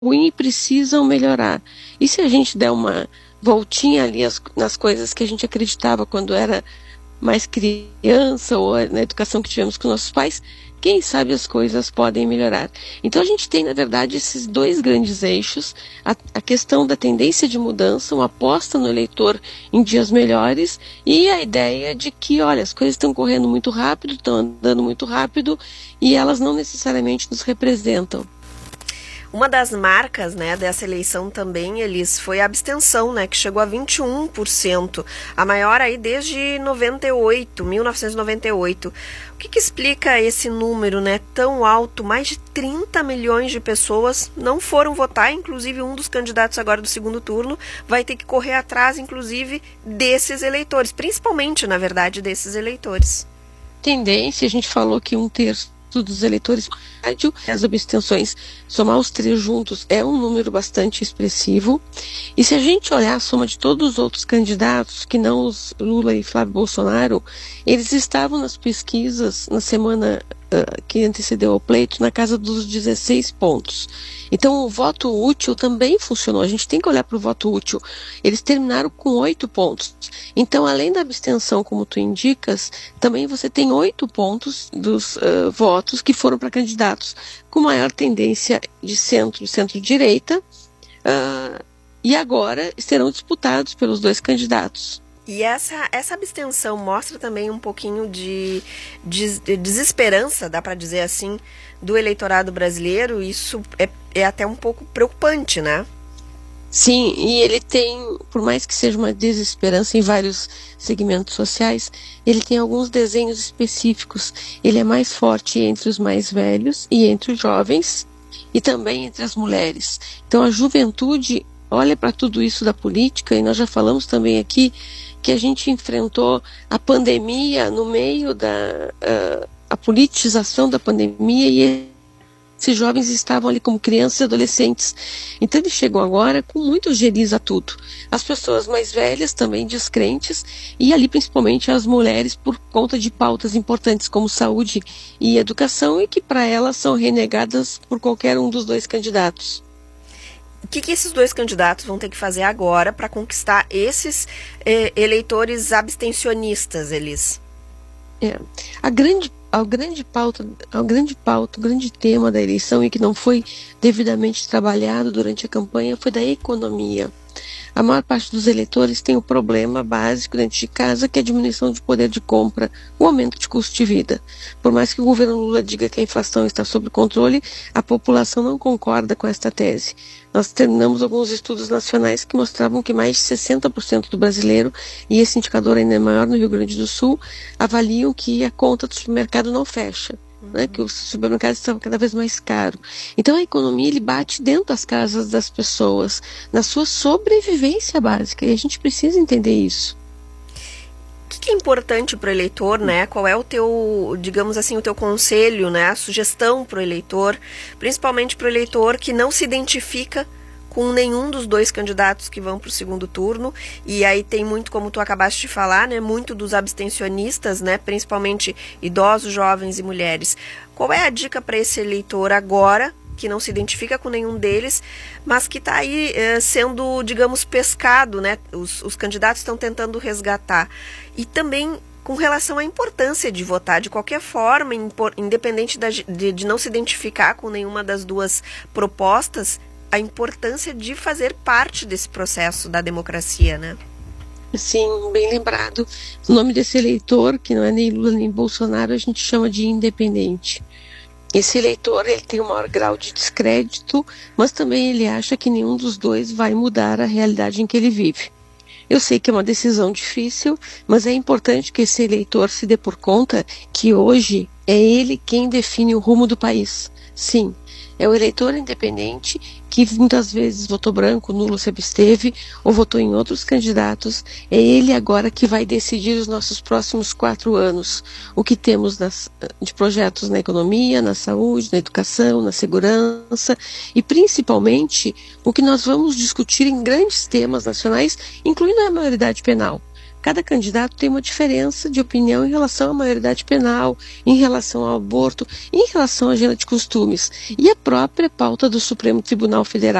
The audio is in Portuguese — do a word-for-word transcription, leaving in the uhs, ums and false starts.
ruim e precisam melhorar. E se a gente der uma voltinha ali as, nas coisas que a gente acreditava quando era mais criança, ou na educação que tivemos com nossos pais, quem sabe as coisas podem melhorar. Então a gente tem, na verdade, esses dois grandes eixos, a, a questão da tendência de mudança, uma aposta no eleitor em dias melhores, e a ideia de que, olha, as coisas estão correndo muito rápido, estão andando muito rápido, e elas não necessariamente nos representam. Uma das marcas, né, dessa eleição também, Elis, foi a abstenção, né, que chegou a vinte e um por cento, a maior aí desde noventa e oito, mil novecentos e noventa e oito. O que, que explica esse número, né, tão alto? Mais de trinta milhões de pessoas não foram votar, inclusive um dos candidatos agora do segundo turno vai ter que correr atrás, inclusive, desses eleitores, principalmente, na verdade, desses eleitores. Tendência, a gente falou que um terço dos eleitores, as abstenções, somar os três juntos é um número bastante expressivo. E se a gente olhar a soma de todos os outros candidatos, que não os Lula e Flávio Bolsonaro, eles estavam nas pesquisas na semana uh, que antecedeu ao pleito, na casa dos dezesseis pontos. Então o voto útil também funcionou. A gente tem que olhar para o voto útil. Eles terminaram com oito pontos. Então, além da abstenção, como tu indicas, também você tem oito pontos dos uh, votos que foram para candidatos com maior tendência de centro, centro-direita, uh, e agora serão disputados pelos dois candidatos. E essa, essa abstenção mostra também um pouquinho de, de, de desesperança, dá para dizer assim, do eleitorado brasileiro. Isso é, é até um pouco preocupante, né? Sim, e ele tem, por mais que seja uma desesperança em vários segmentos sociais, ele tem alguns desenhos específicos. Ele é mais forte entre os mais velhos e entre os jovens, e também entre as mulheres. Então a juventude olha para tudo isso da política, e nós já falamos também aqui que a gente enfrentou a pandemia no meio da uh, a politização da pandemia, e esses jovens estavam ali como crianças e adolescentes. Então eles chegam agora com muito ojeriza a tudo. As pessoas mais velhas também descrentes, e ali principalmente as mulheres por conta de pautas importantes como saúde e educação, e que para elas são renegadas por qualquer um dos dois candidatos. O que, que esses dois candidatos vão ter que fazer agora para conquistar esses eh, eleitores abstencionistas, Elis? É, a grande ao grande pauta, ao grande pauta, o grande tema da eleição, e que não foi devidamente trabalhado durante a campanha, foi da economia. A maior parte dos eleitores tem o problema básico dentro de casa, que é a diminuição de poder de compra, o aumento de custo de vida. Por mais que o governo Lula diga que a inflação está sob controle, a população não concorda com esta tese. Nós terminamos alguns estudos nacionais que mostravam que mais de sessenta por cento do brasileiro, e esse indicador ainda é maior no Rio Grande do Sul, avaliam que a conta do supermercado não fecha. Né, que o supermercado está cada vez mais caro. Então a economia ele bate dentro das casas das pessoas, na sua sobrevivência básica, e a gente precisa entender isso. O que, que é importante para o eleitor, né? Qual é o teu, digamos assim, o teu conselho, né? A sugestão para o eleitor, principalmente para o eleitor que não se identifica com nenhum dos dois candidatos que vão para o segundo turno, e aí tem muito, como tu acabaste de falar, né, muito dos abstencionistas, né, principalmente idosos, jovens e mulheres. Qual é a dica para esse eleitor agora, que não se identifica com nenhum deles, mas que está aí eh, sendo, digamos, pescado, né, os, os candidatos estão tentando resgatar, e também com relação à importância de votar de qualquer forma, independente da, de, de não se identificar com nenhuma das duas propostas, a importância de fazer parte desse processo da democracia, né? Sim, bem lembrado. O nome desse eleitor, que não é nem Lula nem Bolsonaro, a gente chama de independente. Esse eleitor ele tem um maior grau de descrédito, mas também ele acha que nenhum dos dois vai mudar a realidade em que ele vive. Eu sei que é uma decisão difícil, mas é importante que esse eleitor se dê por conta que hoje é ele quem define o rumo do país. Sim, é o eleitor independente que muitas vezes votou branco, nulo, se absteve ou votou em outros candidatos. É ele agora que vai decidir os nossos próximos quatro anos. O que temos nas, de projetos na economia, na saúde, na educação, na segurança e principalmente o que nós vamos discutir em grandes temas nacionais, incluindo a maioridade penal. cada candidato tem uma diferença de opinião em relação à maioridade penal, em relação ao aborto, em relação à agenda de costumes e a própria pauta do Supremo Tribunal Federal.